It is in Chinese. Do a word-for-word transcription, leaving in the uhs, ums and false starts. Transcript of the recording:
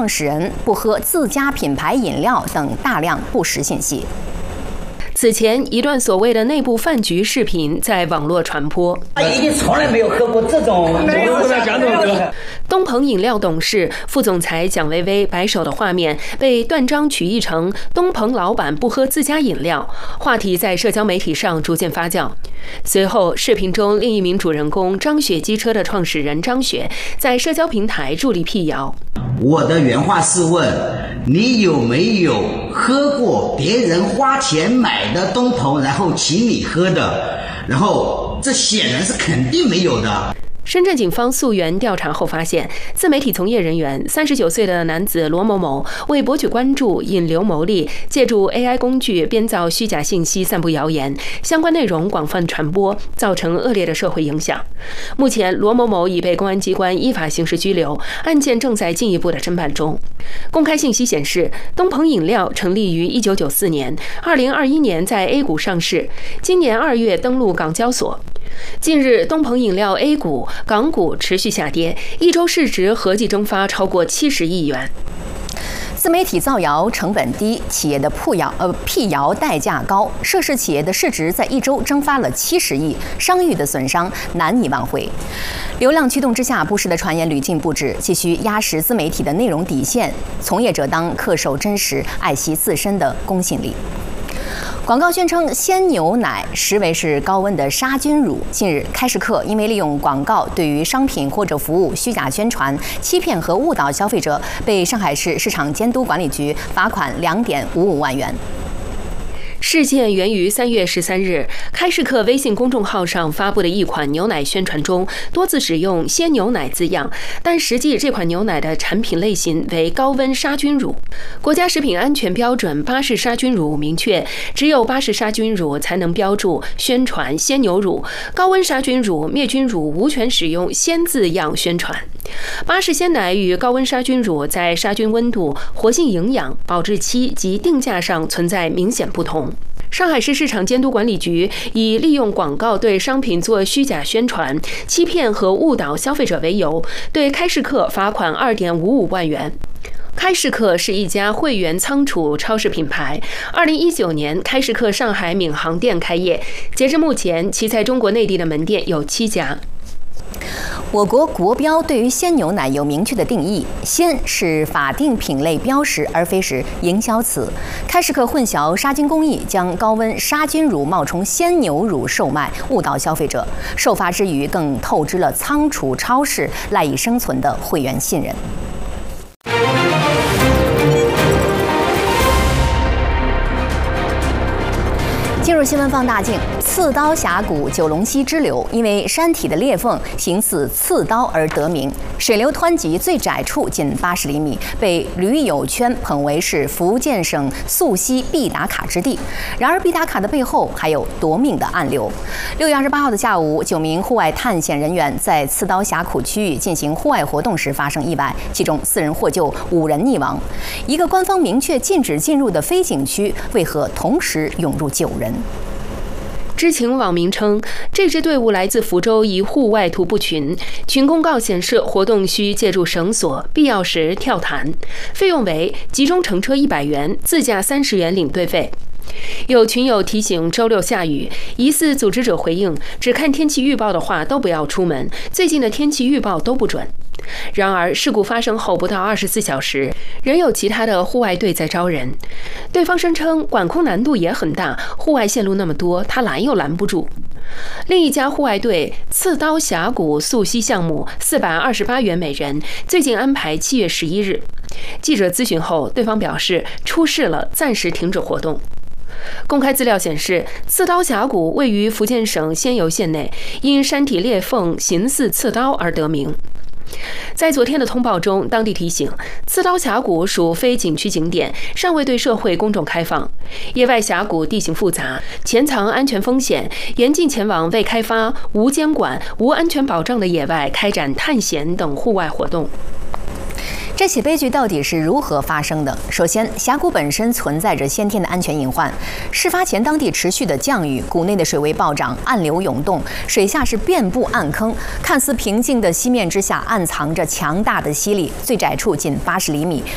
创始人不喝自家品牌饮料等大量不实信息。 此前，一段所谓的内部饭局视频在网络传播。 他一定从来没有喝过这种，没有不能讲这种歌。 东鹏饮料董事、副总裁蒋薇薇摆手的画面被断章取义成东鹏老板不喝自家饮料，话题在社交媒体上逐渐发酵。随后，视频中另一名主人公张雪机车的创始人张雪在社交平台助力辟谣。 我的原话是问你有没有喝过别人花钱买的东鹏，然后请你喝的，然后这显然是肯定没有的。 深圳警方溯源调查后发现，自媒体从业人员三十九岁的男子罗某某为博取关注、引流牟利，借助 A I 工具编造虚假信息，散布谣言，相关内容广泛传播，造成恶劣的社会影响。目前，罗某某已被公安机关依法刑事拘留，案件正在进一步的侦办中。公开信息显示，东鹏饮料成立于一九九四年，二零二一年在 A 股上市，今年二月登陆港交所。近日，东鹏饮料 A 股、港股持续下跌，一周市值合计蒸发超过七十亿元。 自媒体造谣成本低，企业的辟谣呃辟谣代价高，涉事企业的市值在一周蒸发了七十亿，商誉的损伤难以挽回。流量驱动之下，不实的传言屡禁不止，急需压实自媒体的内容底线，从业者当恪守真实，爱惜自身的公信力。广告宣称鲜牛奶实为是高温的杀菌乳。近日，开市客因为利用广告对于商品或者服务虚假宣传、欺骗和误导消费者，被上海市市场监督管理局罚款两点五五万元。 事件源于三月十三日，开市客微信公众号上发布的一款牛奶宣传中，多次使用鲜牛奶字样，但实际这款牛奶的产品类型为高温杀菌乳。国家食品安全标准巴氏杀菌乳明确，只有巴氏杀菌乳才能标注宣传鲜牛乳，高温杀菌乳、灭菌乳无权使用鲜字样宣传。巴氏鲜奶与高温杀菌乳在杀菌温度、活性营养、保质期及定价上存在明显不同。上海市市场监督管理局以利用广告对商品做虚假宣传、欺骗和误导消费者为由，对开市客罚款二点五五万元。开市客是一家会员仓储超市品牌。二零一九年，开市客上海闵行店开业，截至目前，其在中国内地的门店有七家。 我国国标对于鲜牛奶有明确的定义，鲜是法定品类标识，而非是营销词。开市客混淆杀菌工艺，将高温杀菌乳冒充鲜牛乳售卖，误导消费者。受罚之余，更透支了仓储超市赖以生存的会员信任。进入新闻放大镜，刺刀峡谷九龙溪支流因为山体的裂缝形似刺刀而得名，水流湍急，最窄处仅八十厘米，被驴友圈捧为是福建省溯溪必打卡之地。然而，必打卡的背后还有夺命的暗流。六月二十八号的下午，九名户外探险人员在刺刀峡谷区域进行户外活动时发生意外，其中四人获救，五人溺亡。一个官方明确禁止进入的非景区，为何同时涌入九人？ 知情网民称，这支队伍来自福州一户外徒步群，群公告显示活动需借助绳索，必要时跳弹，费用为集中乘车一百元，自驾三十元领队费。有群友提醒周六下雨，疑似组织者回应，只看天气预报的话都不要出门，最近的天气预报都不准。然而，事故发生后不到二十四小时，仍有其他的户外队在招人。对方声称管控难度也很大，户外线路那么多，他拦又拦不住。另一家户外队刺刀峡谷溯溪项目四百二十八元每人，最近安排七月十一日。记者咨询后，对方表示出事了，暂时停止活动。公开资料显示，刺刀峡谷位于福建省仙游县内，因山体裂缝形似刺刀而得名。在昨天的通报中，当地提醒，刺刀峡谷属非景区景点，尚未对社会公众开放。野外峡谷地形复杂，潜藏安全风险，严禁前往未开发、无监管、无安全保障的野外开展探险等户外活动。 这起悲剧到底是如何发生的？首先，峡谷本身存在着先天的安全隐患。事发前，当地持续的降雨，谷内的水位暴涨，暗流涌动，水下是遍布暗坑。看似平静的溪面之下，暗藏着强大的吸力，最窄处仅八十厘米，